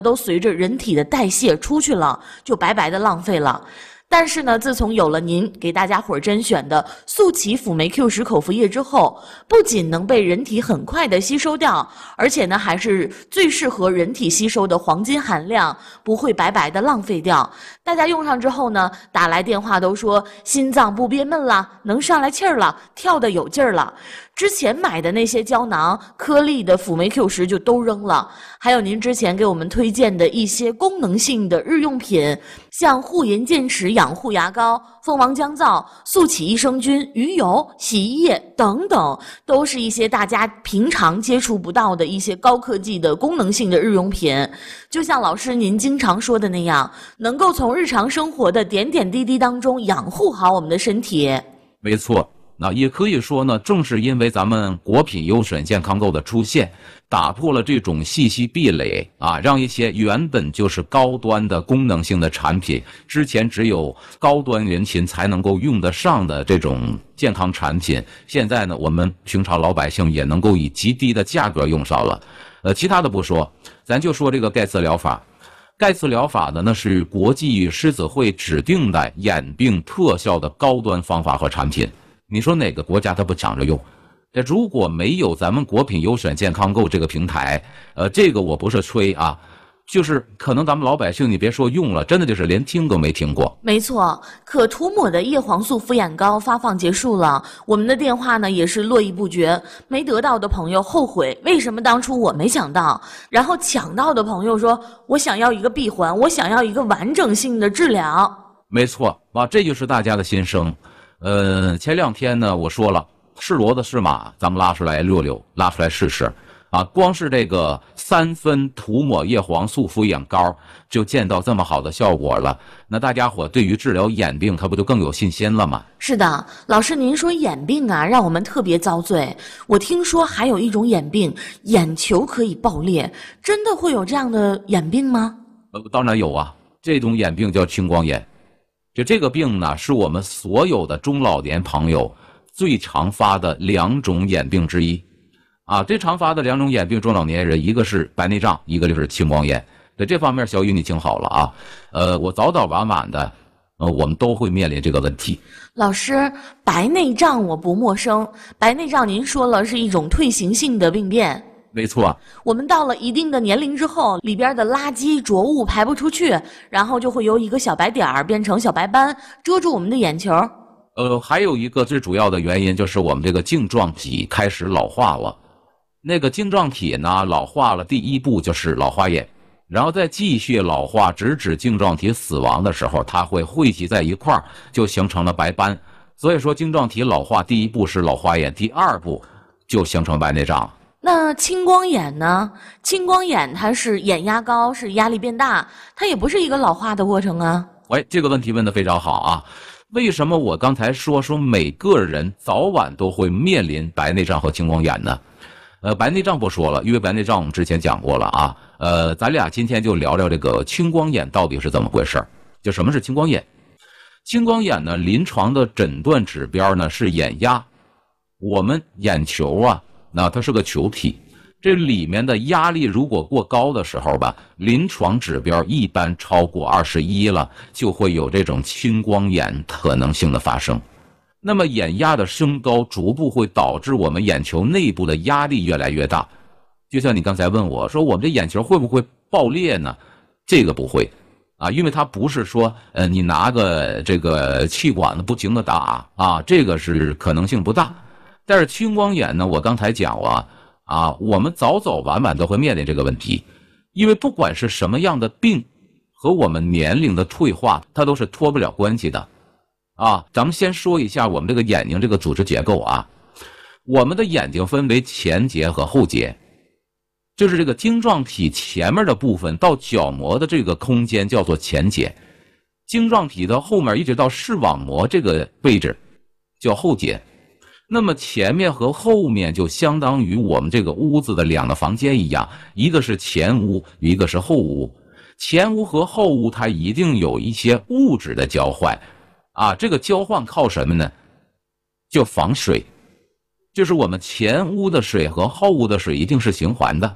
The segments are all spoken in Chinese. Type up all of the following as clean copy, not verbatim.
都随着人体的代谢出去了，就白白的浪费了。但是呢，自从有了您给大家伙甄选的速起辅酶 Q10口服液之后，不仅能被人体很快的吸收掉，而且呢还是最适合人体吸收的黄金含量，不会白白的浪费掉。大家用上之后呢，打来电话都说心脏不憋闷了，能上来气儿了，跳得有劲儿了。之前买的那些胶囊颗粒的辅酶 Q10就都扔了，还有您之前给我们推荐的一些功能性的日用品，像护龈健齿养护牙膏、蜂王降皂、速起益生菌、鱼油、洗衣液等等，都是一些大家平常接触不到的一些高科技的功能性的日用品。就像老师您经常说的那样，能够从日常生活的点点滴滴当中养护好我们的身体。 没错。那也可以说呢，正是因为咱们国品优选健康购的出现，打破了这种信息壁垒啊，让一些原本就是高端的功能性的产品，之前只有高端人群才能够用得上的这种健康产品，现在呢，我们平常老百姓也能够以极低的价格用上了。其他的不说，咱就说这个盖茨疗法。盖茨疗法呢，那是国际狮子会指定的眼病特效的高端方法和产品。你说哪个国家它不抢着用？这如果没有咱们国品优选健康购这个平台，这个我不是吹啊，就是可能咱们老百姓你别说用了，真的就是连听都没听过。 没错，可涂抹的叶黄素敷眼膏发放结束了，我们的电话呢也是络绎不绝，没得到的朋友后悔为什么当初我没想到，然后抢到的朋友说我想要一个闭环，我想要一个完整性的治疗。 没错啊，这就是大家的心声。前两天呢，我说了，是骡子是马，咱们拉出来溜溜，拉出来试试啊！光是这个3分涂抹叶黄素敷眼膏就见到这么好的效果了，那大家伙对于治疗眼病，它不就更有信心了吗？ 是的，老师您说眼病啊，让我们特别遭罪。我听说还有一种眼病，眼球可以爆裂，真的会有这样的眼病吗？ 当然有啊，这种眼病叫青光眼。就这个病呢，是我们所有的中老年朋友最常发的2种眼病之一啊。最常发的2种眼病，中老年人一个是白内障，一个就是青光眼。在这方面，小雨你听好了啊。我早早晚晚的，我们都会面临这个问题。 老师，白内障我不陌生，白内障您说了是一种退行性的病变。 没错， 我们到了一定的年龄之后，里边的垃圾浊物排不出去，然后就会由一个小白点儿变成小白斑，遮住我们的眼球。 还有一个最主要的原因就是我们这个晶状体开始老化了。那个晶状体呢老化了，第一步就是老花眼，然后再继续老化，直至晶状体死亡的时候，它会汇集在一块儿，就形成了白斑。所以说晶状体老化第一步是老花眼，第2步就形成白内障。 那青光眼呢？青光眼它是眼压高，是压力变大，它也不是一个老化的过程啊。 这个问题问得非常好啊！为什么我刚才说每个人早晚都会面临白内障和青光眼呢？白内障不说了，因为白内障我们之前讲过了啊。咱俩今天就聊聊这个青光眼到底是怎么回事。就什么是青光眼？青光眼呢，临床的诊断指标呢是眼压。我们眼球啊，那它是个球体，这里面的压力如果过高的时候吧，临床指标一般超过21了，就会有这种青光眼可能性的发生。那么眼压的升高逐步会导致我们眼球内部的压力越来越大。就像你刚才问我说我们这眼球会不会爆裂呢？这个不会啊，因为它不是说你拿个这个气管子不停的打啊，这个是可能性不大。但是青光眼呢，我刚才讲了啊，我们早早晚晚都会面临这个问题，因为不管是什么样的病和我们年龄的退化，它都是脱不了关系的啊。咱们先说一下我们这个眼睛这个组织结构啊，我们的眼睛分为前结和后结，就是这个晶状体前面的部分到角膜的这个空间叫做前结，晶状体的后面一直到视网膜这个位置叫后结。那么前面和后面就相当于我们这个屋子的2个房间一样，一个是前屋，一个是后屋。前屋和后屋它一定有一些物质的交换啊，这个交换靠什么呢？就防水，就是我们前屋的水和后屋的水一定是循环的，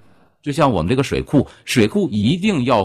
就像我们这个水库，水库一定要